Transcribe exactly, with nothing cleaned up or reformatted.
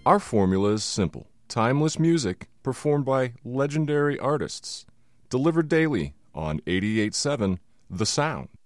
Our formula is simple: timeless music performed by legendary artists, delivered daily on eighty-eight point seven The Sound.